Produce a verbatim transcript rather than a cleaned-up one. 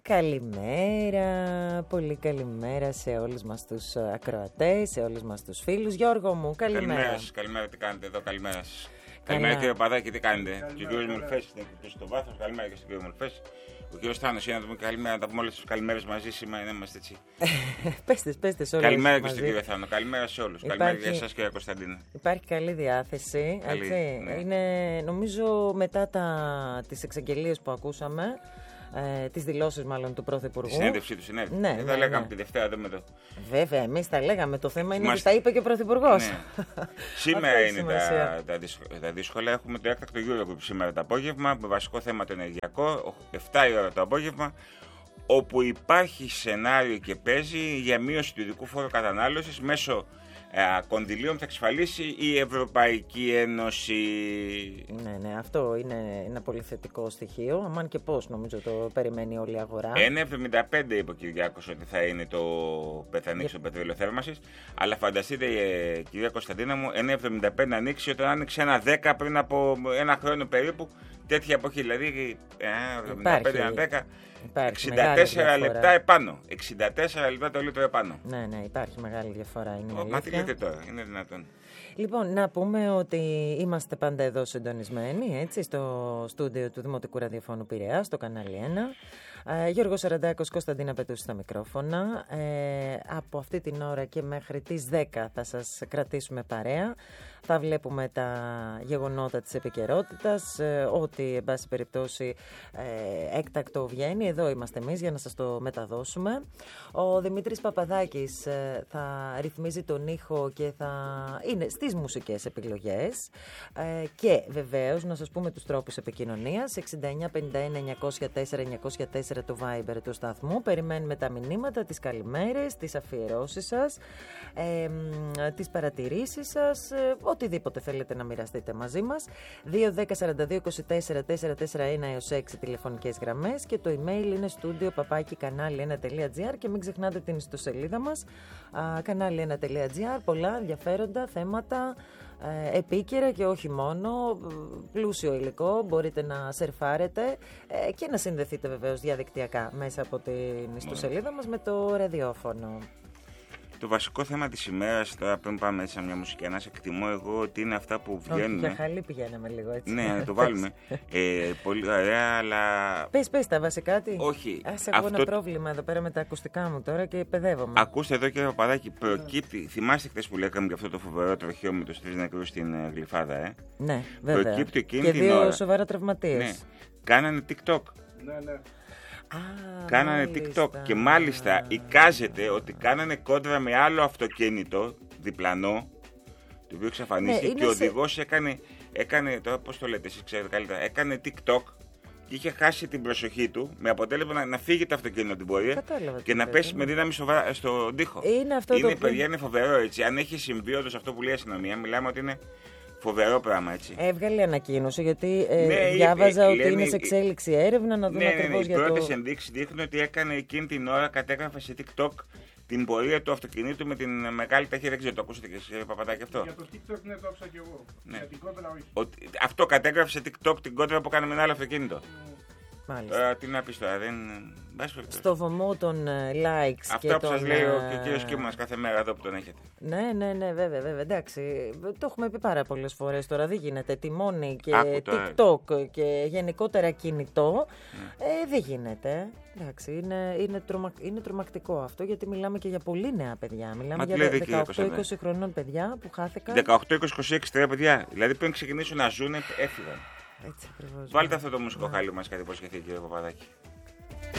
Καλημέρα, πολύ καλημέρα σε όλους μας τους ακροατές, σε όλους μας τους φίλους. Γιώργο μου, καλημέρα. Καλημέρα σας, καλημέρα, τι κάνετε εδώ, καλημέρα σας. Καλημέρα κύριε Παπαδάκη, τι κάνετε. Και ο κύριος Μορφές είναι στο βάθος, καλημέρα και στον κύριο Μορφές. Ο κύριος Θάνος είναι να του πούμε καλημέρα, να τα πούμε όλες τις καλημέρες μαζί σήμερα, να είμαστε έτσι. Πέστε, πέστε σε όλους. Καλημέρα και στον κύριο Θάνο, καλημέρα σε όλους. Υπάρχει... Καλημέρα για εσάς κύριε Κωνσταντίνα. Υπάρχει καλή διάθεση, καλή, έτσι. Ναι. Είναι, νομίζω μετά τα... τις εξαγγελίες που ακούσαμε, Ε, τις δηλώσεις μάλλον του Πρωθυπουργού. Τη συνέντευξή του συνέβη. Ναι, δεν ναι, τα λέγαμε ναι. τη Δευτέρα εδώ με το. Βέβαια, εμείς τα λέγαμε. Το θέμα είναι Είμαστε... ότι τα είπε και ο Πρωθυπουργός. Ναι. Σήμερα είναι τα, τα, δύσκολα. τα δύσκολα. Έχουμε το έκτακτο Eurogroup σήμερα το απόγευμα με βασικό θέμα το ενεργειακό, επτά η ώρα το απόγευμα, όπου υπάρχει σενάριο και παίζει για μείωση του ειδικού φόρου κατανάλωσης μέσω κονδυλίων που θα εξασφαλίσει η Ευρωπαϊκή Ένωση. Ναι, ναι, αυτό είναι ένα πολύ θετικό στοιχείο. Αμάν και πώς, νομίζω το περιμένει όλη η αγορά. ένα εβδομήντα πέντε είπε ο Κυριάκος ότι θα είναι το θα ανοίξει το πετρέλαιο θέρμανσης. Αλλά φανταστείτε, κυρία Κωνσταντίνα μου, ένα εβδομήντα πέντε ανοίξει όταν άνοιξε ένα δέκα πριν από ένα χρόνο περίπου. Τέτοια εποχή, δηλαδή εβδομήντα πέντε ένα δέκα. εξήντα τέσσερα λεπτά επάνω. εξήντα τέσσερα λεπτά το λίτρο επάνω. Ναι, ναι, υπάρχει μεγάλη διαφορά. Είναι Μα τι λέτε τώρα, είναι δυνατόν. Λοιπόν, να πούμε ότι είμαστε πάντα εδώ συντονισμένοι, έτσι, στο στούντιο του Δημοτικού Ραδιοφώνου Πειραιάς, στο κανάλι ένα. Ε, Γιώργος Σαραντάκος, Κωνσταντίνα Πετούση στα μικρόφωνα. Ε, από αυτή την ώρα και μέχρι τις δέκα θα σας κρατήσουμε παρέα. Θα βλέπουμε τα γεγονότα της επικαιρότητας, ε, ό,τι εν πάση περιπτώσει ε, έκτακτο βγαίνει. Εδώ είμαστε εμείς για να σας το μεταδώσουμε. Ο Δημήτρης Παπαδάκης ε, θα ρυθμίζει τον ήχο και θα είναι στις μουσικές επιλογές. Ε, και βεβαίως να σας πούμε τους τρόπους επικοινωνίας. εξήντα εννιά πενήντα ένα εννιακόσια τέσσερα εννιακόσια τέσσερα το Viber του σταθμού. Περιμένουμε τα μηνύματα, τις καλημέρες, τις αφιερώσεις σας, ε, τις παρατηρήσεις σας, ε, οτιδήποτε θέλετε να μοιραστείτε μαζί μας. δύο δέκα σαράντα δύο είκοσι τέσσερα τετρακόσια σαράντα ένα έως έξι τηλεφωνικές γραμμές και το email είναι studio παπάκι κανάλι ένα τελεία τζι άρ και μην ξεχνάτε την ιστοσελίδα μας κανάλι ένα τελεία τζι άρ. Πολλά ενδιαφέροντα θέματα, ε, επίκαιρα και όχι μόνο, πλούσιο υλικό, μπορείτε να σερφάρετε ε, και να συνδεθείτε βεβαίως διαδικτυακά μέσα από την ιστοσελίδα μας με το ραδιόφωνο. Το βασικό θέμα της ημέρας, τώρα πριν πάμε έτσι σε μια μουσική ανάσα, εκτιμώ εγώ ότι είναι αυτά που βγαίνουν. Όχι, για χαλή πηγαίναμε λίγο έτσι. Ναι, να το βάλουμε. ε, πολύ ωραία, αλλά. Πες, πες τα βασικά τι. Όχι. Ας έχω αυτό... ένα πρόβλημα εδώ πέρα με τα ακουστικά μου τώρα και παιδεύομαι. Ακούστε εδώ κύριε Παπαδάκη, προκύπτει. Θυμάστε χθες που λέγαμε για αυτό το φοβερό τροχείο με τους τρεις νεκρούς στην uh, Γλυφάδα, ε. Ναι, βέβαια. Προκύπτει εκείνη και την δύο ώρα. σοβαρά τραυματίες. Ναι. Κάνανε TikTok. Ναι, ναι. Α, κάνανε μάλιστα. TikTok και μάλιστα εικάζεται ότι κάνανε κόντρα με άλλο αυτοκίνητο διπλανό, το οποίο εξαφανίστηκε, ναι, και ο οδηγός σε... έκανε, έκανε, τώρα πώς το λέτε εσείς ξέρετε καλύτερα, έκανε TikTok και είχε χάσει την προσοχή του με αποτέλεσμα να, να φύγει το αυτοκίνητο την πορεία και να πέσει ναι. με δύναμη σοβαρά στον τοίχο. Είναι αυτό είναι, το παιδιά, είναι φοβερό έτσι. Αν έχει συμβεί όντως αυτό που λέει η αστυνομία, μιλάμε ότι είναι φοβερό πράγμα, έτσι. Έβγαλε ανακοίνωση γιατί ε, ναι, διάβαζα ε, ότι λένε, είναι σε εξέλιξη έρευνα να δουν ναι, ακριβώς ναι, ναι, για το... Οι πρώτες ενδείξεις δείχνουν ότι έκανε εκείνη την ώρα, κατέγραφε σε TikTok την πορεία του αυτοκινήτου με την μεγάλη ταχύτητα. Δεν ξέρω, το ακούσατε και εσείς, Παπαδάκη, αυτό. Για το TikTok ναι, το άκουσα και εγώ. Ναι. Για την κόντρα όχι. Ότι, αυτό κατέγραφε σε TikTok την κόντρα που έκανε με ένα άλλο αυτοκίνητο. Μάλιστα. Τώρα τι να πεις τώρα, δεν... Στο βωμό των likes αυτά και που των... σας λέει ο κύριος Κίμωνας κάθε μέρα εδώ που τον έχετε. Ναι, ναι, ναι, βέβαια, βέβαια, εντάξει. Το έχουμε πει πάρα πολλές φορές τώρα, δεν γίνεται. Τιμόνι και TikTok και γενικότερα κινητό, ναι. ε, δεν γίνεται. Εντάξει, είναι, είναι, τρομα, είναι τρομακτικό αυτό γιατί μιλάμε και για πολύ νέα παιδιά. Μιλάμε Μα για δεκαοκτώ είκοσι χρονών παιδιά που χάθηκαν. δεκαοκτώ είκοσι είκοσι έξι τρία παιδιά. Δηλαδή πριν ξεκινήσουν να ζουν, έφυγαν. Έτσι ακριβώς. Βάλτε αυτό το μουσικό χάλι μας κάτι υποσχεθεί, κύριε Παπαδάκη.